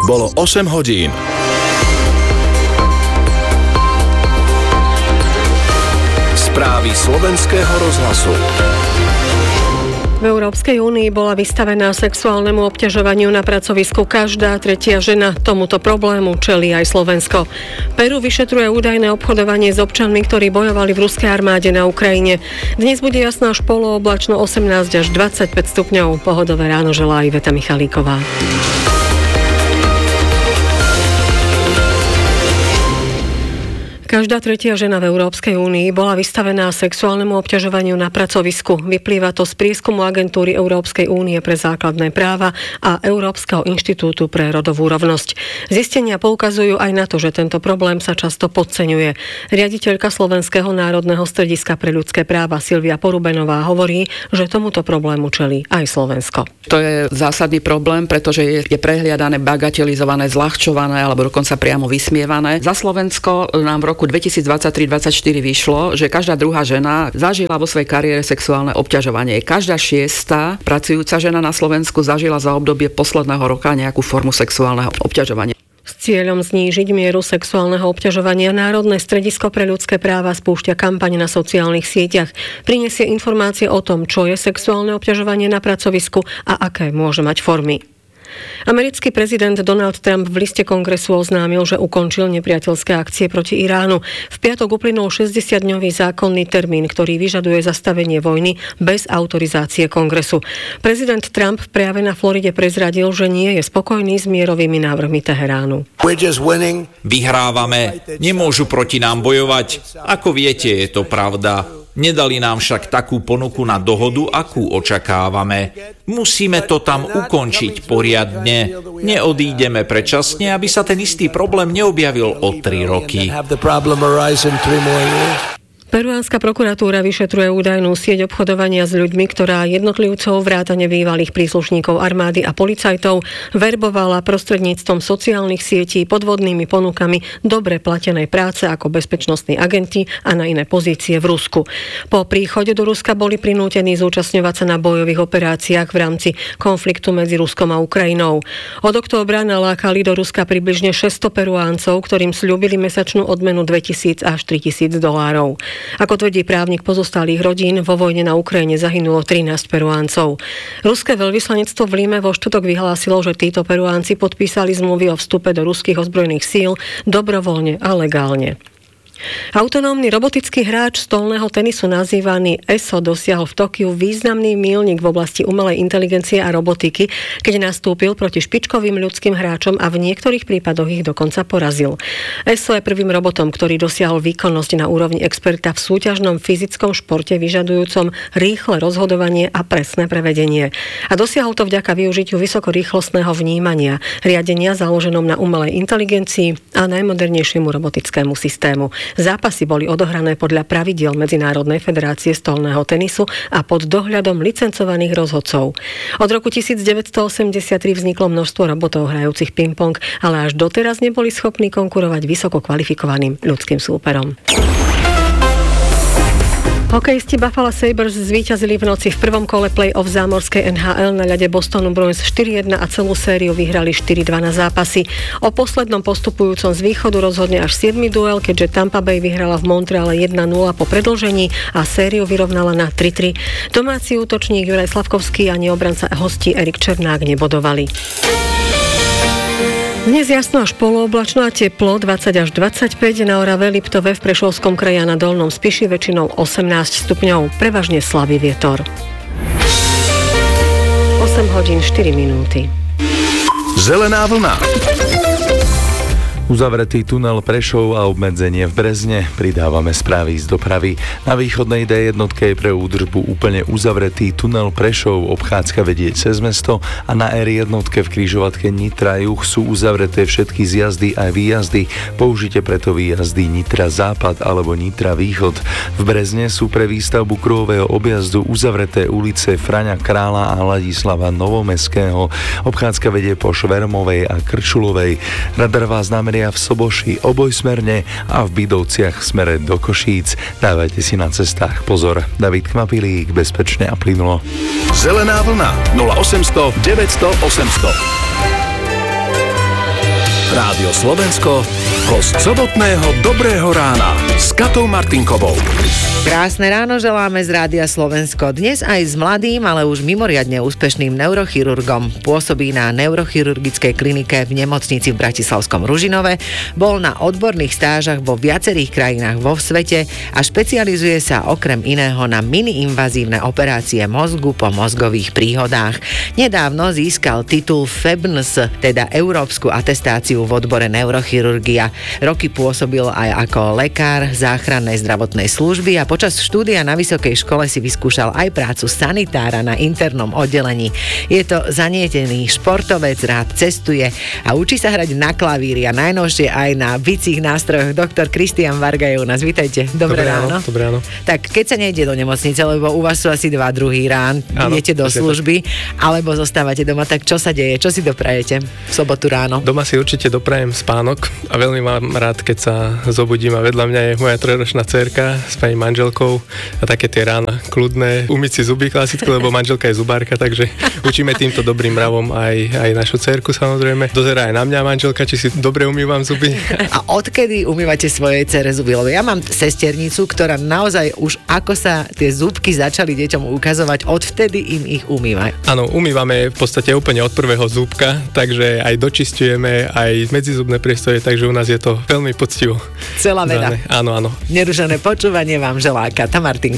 Bolo 8 hodín. Správy slovenského rozhlasu. V Európskej únii bola vystavená sexuálnemu obťažovaniu na pracovisku každá tretia žena. Tomuto problému čelí aj Slovensko. Peru vyšetruje údajné obchodovanie s občanmi, ktorí bojovali v ruskej armáde na Ukrajine. Dnes bude jasno až polooblačno 18 až 25 stupňov. Pohodové ráno želá Iveta Michalíková. Každá tretia žena v Európskej únii bola vystavená sexuálnemu obťažovaniu na pracovisku. Vyplýva to z prieskumu agentúry Európskej únie pre základné práva a Európskeho inštitútu pre rodovú rovnosť. Zistenia poukazujú aj na to, že tento problém sa často podceňuje. Riaditeľka Slovenského národného strediska pre ľudské práva Silvia Porubenová hovorí, že tomuto problému čelí aj Slovensko. To je zásadný problém, pretože je prehliadané, bagatelizované, zľahčované alebo dokonca priamo vysmievané. Za Slovensko nám v roku 2023-2024 vyšlo, že každá druhá žena zažila vo svojej kariére sexuálne obťažovanie. Každá šiesta pracujúca žena na Slovensku zažila za obdobie posledného roka nejakú formu sexuálneho obťažovania. S cieľom znížiť mieru sexuálneho obťažovania Národné stredisko pre ľudské práva spúšťa kampaň na sociálnych sieťach. Prinesie informácie o tom, čo je sexuálne obťažovanie na pracovisku a aké môže mať formy. Americký prezident Donald Trump v liste kongresu oznámil, že ukončil nepriateľské akcie proti Iránu. V piatok uplynul 60-dňový zákonný termín, ktorý vyžaduje zastavenie vojny bez autorizácie kongresu. Prezident Trump v prejave na Floride prezradil, že nie je spokojný s mierovými návrhmi Teheránu. Vyhrávame, nemôžu proti nám bojovať. Ako viete, je to pravda. Nedali nám však takú ponuku na dohodu, akú očakávame. Musíme to tam ukončiť poriadne. Neodídeme predčasne, aby sa ten istý problém neobjavil o 3 roky. Peruánska prokuratúra vyšetruje údajnú sieť obchodovania s ľuďmi, ktorá jednotlivcov vrátane bývalých príslušníkov armády a policajtov verbovala prostredníctvom sociálnych sietí podvodnými ponukami dobre platenej práce ako bezpečnostní agenti a na iné pozície v Rusku. Po príchode do Ruska boli prinútení zúčastňovať sa na bojových operáciách v rámci konfliktu medzi Ruskom a Ukrajinou. Od októbra nalákali do Ruska približne 600 Peruáncov, ktorým sľúbili mesačnú odmenu $2000 až $3000. Ako tvrdí právnik pozostalých rodín, vo vojne na Ukrajine zahynulo 13 Peruáncov. Ruské veľvyslanectvo v Lime vo štvrtok vyhlásilo, že títo Peruánci podpísali zmluvy o vstupe do ruských ozbrojených síl dobrovoľne a legálne. Autonómny robotický hráč stolného tenisu nazývaný ESO dosiahol v Tokiu významný míľnik v oblasti umelej inteligencie a robotiky, keď nastúpil proti špičkovým ľudským hráčom a v niektorých prípadoch ich dokonca porazil. ESO je prvým robotom, ktorý dosiahol výkonnosť na úrovni experta v súťažnom fyzickom športe vyžadujúcom rýchle rozhodovanie a presné prevedenie. A dosiahol to vďaka využitiu vysokorýchlostného vnímania, riadenia založenom na umelej inteligencii a najmodernejšiemu robotickému systému. Zápasy boli odohrané podľa pravidiel Medzinárodnej federácie stolného tenisu a pod dohľadom licencovaných rozhodcov. Od roku 1983 vzniklo množstvo robotov hrajúcich ping-pong, ale až doteraz neboli schopní konkurovať vysoko kvalifikovaným ľudským súperom. Hokejisti Buffalo Sabres zvíťazili v noci v prvom kole play-off zámorskej NHL na ľade Bostonu Bruins 4-1 a celú sériu vyhrali 4-2 na zápasy. O poslednom postupujúcom z východu rozhodne až 7. duel, keďže Tampa Bay vyhrala v Montreale 1-0 po predĺžení a sériu vyrovnala na 3-3. Domáci útočník Juraj Slavkovský a neobranca hostí Erik Černák nebodovali. Dnes jasno až polooblačno a teplo 20 až 25, na Orave, Liptove, v Prešovskom kraji a na Dolnom Spiši väčšinou 18 stupňov, prevažne slabý vietor. 8 hodín 4 minúty. Zelená vlna. Uzavretý tunel Prešov a obmedzenie v Brezne. Pridávame správy z dopravy. Na východnej D1 je pre údržbu úplne uzavretý tunel Prešov, obchádzka vedie cez mesto a na R1 v križovatke Nitra Juh sú uzavreté všetky zjazdy a výjazdy. Použite preto výjazdy Nitra Západ alebo Nitra Východ. V Brezne sú pre výstavbu kruhového objazdu uzavreté ulice Fraňa Krála a Ladislava Novomestského. Obchádzka vedie po Švermovej a Krčulovej. Radar vás nameria v Soboši obojsmerne a v Bydovciach v smere do Košíc. Dávajte si na cestách pozor. David Kmapilík, bezpečne a plynulo. Zelená vlna 0800 900 800. Rádio Slovensko, host sobotného Dobrého rána s Katou Martinkovou. Krásne ráno želáme z Rádia Slovensko. Dnes aj s mladým, ale už mimoriadne úspešným neurochirurgom. Pôsobí na neurochirurgickej klinike v nemocnici v Bratislavskom Ružinove. Bol na odborných stážach vo viacerých krajinách vo svete a špecializuje sa okrem iného na mini-invazívne operácie mozgu po mozgových príhodách. Nedávno získal titul FEBNS, teda Európsku atestáciu v odbore neurochirurgia. Roky pôsobil aj ako lekár záchrannej zdravotnej služby a počas štúdia na vysokej škole si vyskúšal aj prácu sanitára na internom oddelení. Je to zanietený športovec, rád cestuje a učí sa hrať na klavíri a najnovšie aj na bicích nástrojoch. Doktor Kristián Varga je u nás. Vítajte. Dobré ráno. Dobré ráno. Tak keď sa nejde do nemocnice, lebo u vás sú asi 2 druhý rán, idete do služby, alebo zostávate doma, tak čo sa deje? Čo si doprajete v sobotu ráno? Doma si určite doprajem spánok a veľmi mám rád, keď sa zobudím a vedľa mňa je moja 3-ročná dcérka s pani manželkou a také tie rána kľudné, umyť si zuby klasicky, lebo manželka je zubárka, takže učíme týmto dobrým mravom aj našu dcérku samozrejme. Dozerá aj na mňa manželka, či si dobre umývam zuby. A odkedy umývate svojej dcere zuby? Lebo ja mám sesternicu, ktorá naozaj už ako sa tie zúbky začali deťom ukazovať, odvtedy im ich umýva. Áno, umývame v podstate úplne od prvého zúbka, takže aj dočisťujeme aj medzizubné priestory, takže u nás je to veľmi poctivo. Celá veda. Áno. Nerušené počúvanie vám želá Kata Martinková.